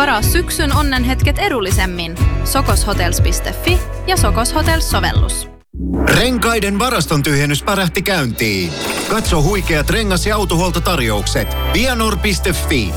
Varaa syksyn onnenhetket edullisemmin. sokoshotels.fi ja Sokos Hotels-sovellus. Renkaiden varaston tyhjennys pärähti käyntiin. Katso huikeat rengas- ja autohuoltotarjoukset. Vianor.fi.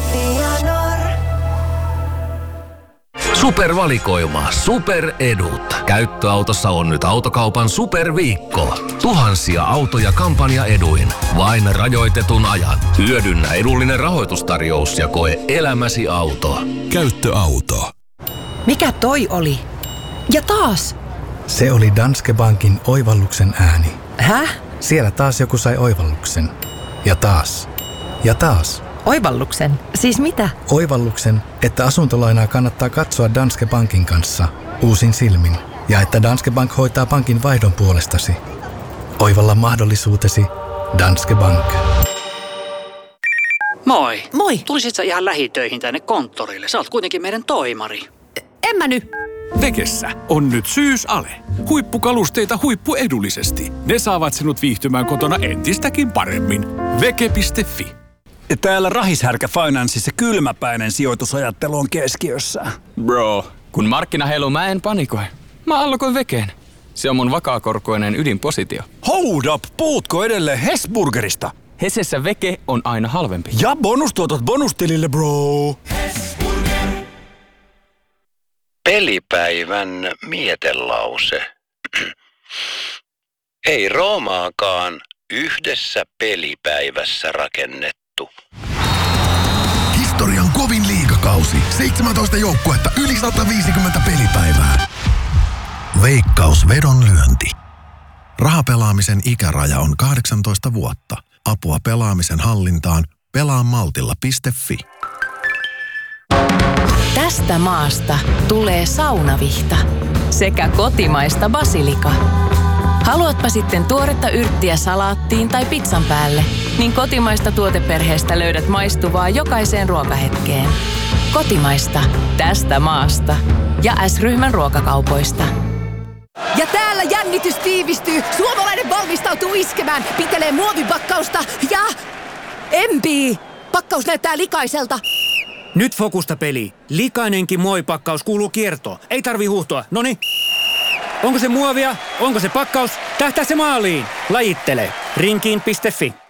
Supervalikoima, superedut. Käyttöautossa on nyt Autokaupan superviikko. Tuhansia autoja kampanjaeduin. Vain rajoitetun ajan. Hyödynnä edullinen rahoitustarjous ja koe elämäsi auto. Käyttöauto. Mikä toi oli? Ja taas! Se oli Danske Bankin oivalluksen ääni. Häh? Siellä taas joku sai oivalluksen. Ja taas. Ja taas. Oivalluksen? Siis mitä? Oivalluksen, että asuntolainaa kannattaa katsoa Danske Bankin kanssa uusin silmin. Ja että Danske Bank hoitaa pankin vaihdon puolestasi. Oivalla mahdollisuutesi Danske Bank. Moi. Moi. Tulisit sä ihan lähitöihin tänne konttorille? Sä oot kuitenkin meidän toimari. En mä nyt. Vekessä on nyt syysale. Huippukalusteita huippuedullisesti. Ne saavat sinut viihtymään kotona entistäkin paremmin. Veke.fi. Täällä Rahishärkä Financeissa kylmäpäinen sijoitusajattelu on keskiössä. Bro, kun markkina heiluu, mä en panikoi. Mä allokoin Vekeen. Se on mun vakaakorkoinen ydinpositio. Hold up! Puhutko edelleen Hesburgerista? Hesessä Veke on aina halvempi. Ja bonustuotot bonustilille, bro! Pelipäivän mietelause. Ei Roomaakaan yhdessä pelipäivässä rakennettu. Historian kovin liigakausi. 17 joukkuetta, yli 150 pelipäivää. Veikkaus vedonlyönti. Rahapelaamisen ikäraja on 18 vuotta. Apua pelaamisen hallintaan pelaamaltilla.fi. Tästä maasta tulee saunavihta sekä kotimaista basilika. Haluatpa sitten tuoretta yrttiä salaattiin tai pizzan päälle, niin kotimaista tuoteperheestä löydät maistuvaa jokaiseen ruokahetkeen. Kotimaista, tästä maasta ja S-ryhmän ruokakaupoista. Ja täällä jännitys tiivistyy. Suomalainen valmistautuu iskemään. Pitelee muovipakkausta ja... empii! Pakkaus näyttää likaiselta. Nyt fokusta peliin. Likainenkin muovipakkaus kuuluu kiertoon. Ei tarvii huuhtoa. Noniin. Onko se muovia? Onko se pakkaus? Tähtää se maaliin. Lajittele. Rinkiin.fi.